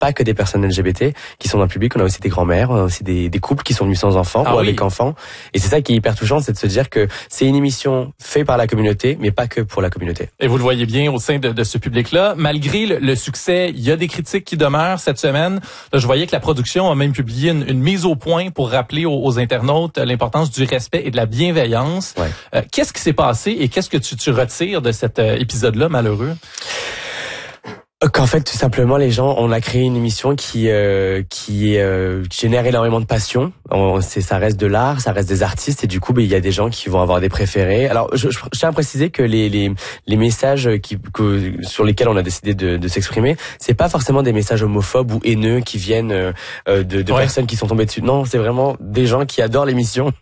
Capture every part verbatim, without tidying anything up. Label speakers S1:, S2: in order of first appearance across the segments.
S1: pas que des personnes L G B T qui sont dans le public, on a aussi des grands-mères, on a aussi des, des couples qui sont venus sans enfants
S2: ah
S1: ou
S2: oui.
S1: avec enfants. Et c'est ça qui est hyper touchant, c'est de se dire que c'est une émission faite par la communauté, mais pas que pour la communauté.
S2: Et vous le voyez bien au sein de, de ce public-là. Malgré le, le succès, il y a des critiques qui demeurent cette semaine. Là, je voyais que la production a même publié une, une mise au point pour rappeler aux, aux internautes l'importance du respect et de la bienveillance.
S1: Ouais.
S2: Euh, qu'est-ce qui s'est passé et qu'est-ce que tu, tu retires de cet euh, épisode-là malheureux?
S1: Qu'en fait, tout simplement, les gens, on a créé une émission qui euh, qui, euh, qui génère énormément de passion. On, c'est, ça reste de l'art, ça reste des artistes, et du coup, ben, il y a des gens qui vont avoir des préférés. Alors, je, je, je tiens à préciser que les les, les messages qui que, sur lesquels on a décidé de, de s'exprimer, c'est pas forcément des messages homophobes ou haineux qui viennent euh, de, de ouais. personnes qui sont tombées dessus. Non, c'est vraiment des gens qui adorent l'émission,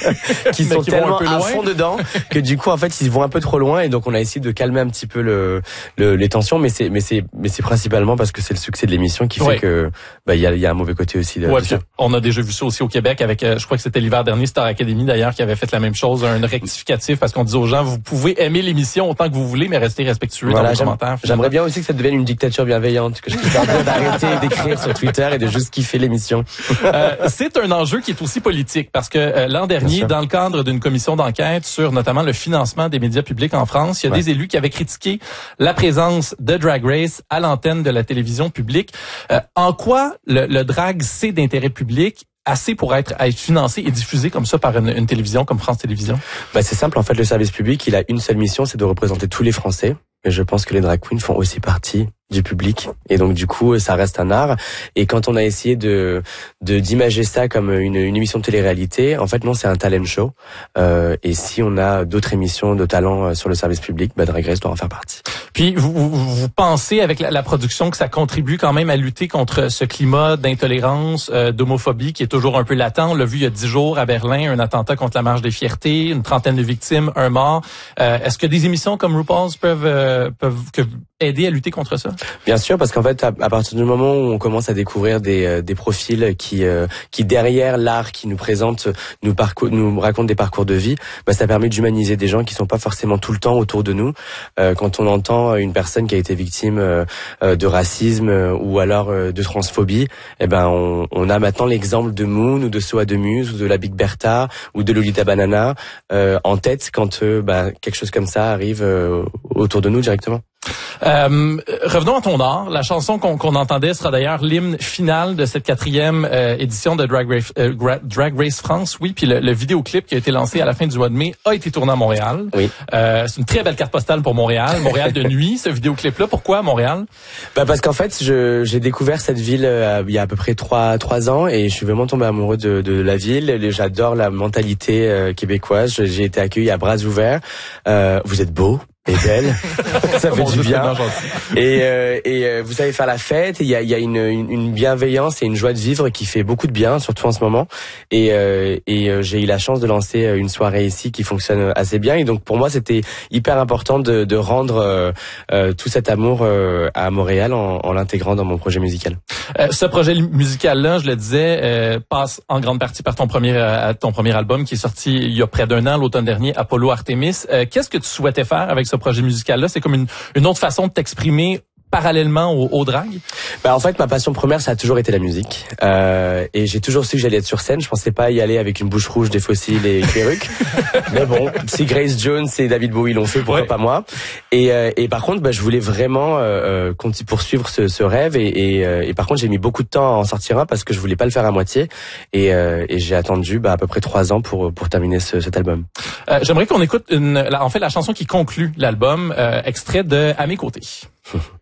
S1: qui sont qui tellement à fond dedans que du coup, en fait, ils vont un peu trop loin, et donc on a essayé de calmer un petit peu le, le les tensions, mais c'est mais c'est mais c'est principalement parce que c'est le succès de l'émission qui fait ouais. que bah il y a il y a un mauvais côté aussi de,
S2: ouais,
S1: de ça.
S2: On a déjà vu ça aussi au Québec avec euh, je crois que c'était l'hiver dernier Star Academy d'ailleurs qui avait fait la même chose, un rectificatif parce qu'on disait aux gens vous pouvez aimer l'émission autant que vous voulez mais restez respectueux voilà, dans vos commentaires.
S1: J'aimerais bien aussi que ça devienne une dictature bienveillante, que je puisse leur dire d'arrêter d'écrire sur Twitter et de juste kiffer l'émission.
S2: euh, c'est un enjeu qui est aussi politique parce que euh, l'an dernier dans le cadre d'une commission d'enquête sur notamment le financement des médias publics en France, il y a ouais. des élus qui avaient critiqué la présence de Drag Race à l'antenne de la télévision publique. Euh, en quoi le, le drag c'est d'intérêt public assez pour être, être financé et diffusé comme ça par une, une télévision comme France Télévisions?
S1: Bah c'est simple, en fait le service public il a une seule mission, c'est de représenter tous les Français. Et je pense que les drag queens font aussi partie du public et donc du coup ça reste un art. Et quand on a essayé de de d'imager ça comme une, une émission de télé-réalité, en fait non, c'est un talent show. Euh, et si on a d'autres émissions de talent sur le service public, bah Drag Race doit en faire partie.
S2: Puis vous, vous, vous pensez avec la, la production que ça contribue quand même à lutter contre ce climat d'intolérance, euh, d'homophobie qui est toujours un peu latent. On l'a vu il y a dix jours à Berlin, un attentat contre la Marche des Fiertés, une trentaine de victimes, un mort. Euh, est-ce que des émissions comme RuPaul's peuvent euh, peuvent que aider à lutter contre ça?
S1: Bien sûr, parce qu'en fait, à, à partir du moment où on commence à découvrir des, euh, des profils qui, euh, qui derrière l'art qui nous présente, nous, parcours, nous racontent des parcours de vie, bah, ça permet d'humaniser des gens qui sont pas forcément tout le temps autour de nous. Euh, quand on entend une personne qui a été victime euh, de racisme euh, ou alors euh, de transphobie, eh ben on, on a maintenant l'exemple de Moon ou de Soa de Muse ou de la Big Bertha ou de Lolita Banana euh, en tête quand euh, bah, quelque chose comme ça arrive euh, autour de nous directement.
S2: Euh, revenons à ton art. La chanson qu'on, qu'on entendait sera d'ailleurs l'hymne final de cette quatrième euh, édition de Drag Race, euh, Drag Race France. Oui, puis le, le vidéoclip qui a été lancé à la fin du mois de mai a été tourné à Montréal.
S1: Oui.
S2: Euh, c'est une très belle carte postale pour Montréal. Montréal de nuit, ce vidéoclip-là. Pourquoi Montréal?
S1: Bah parce qu'en fait, je, j'ai découvert cette ville euh, il y a à peu près trois trois ans et je suis vraiment tombé amoureux de, de la ville. J'adore la mentalité euh, québécoise. J'ai été accueilli à bras ouverts. Euh, vous êtes beau. Et belle, ça fait du bien. Et, euh, et euh, vous savez faire la fête. Il y a, il y a une, une, une bienveillance et une joie de vivre qui fait beaucoup de bien, surtout en ce moment. Et, euh, et euh, j'ai eu la chance de lancer une soirée ici qui fonctionne assez bien. Et donc pour moi, c'était hyper important de, de rendre euh, euh, tout cet amour euh, à Montréal en, en l'intégrant dans mon projet musical.
S2: Euh, ce projet musical-là, je le disais, euh, passe en grande partie par ton premier, euh, ton premier album qui est sorti il y a près d'un an, l'automne dernier, Apollo Artemis. Euh, qu'est-ce que tu souhaitais faire avec ce projet musical-là? C'est comme une, une autre façon de t'exprimer parallèlement au, au drag?
S1: Bah en fait, ma passion première, ça a toujours été la musique. Euh, et j'ai toujours su que j'allais être sur scène. Je pensais pas y aller avec une bouche rouge, des fossiles et une perruque. Mais bon, si Grace Jones et David Bowie l'ont fait, pourquoi ouais. pas moi? Et, euh, et par contre, bah, je voulais vraiment euh, poursuivre ce, ce rêve. Et, et, euh, et par contre, j'ai mis beaucoup de temps à en sortir un parce que je voulais pas le faire à moitié. Et, euh, et j'ai attendu bah, à peu près trois ans pour pour terminer ce, cet album.
S2: Euh, j'aimerais qu'on écoute une, en fait la chanson qui conclut l'album, euh, extrait de À mes côtés.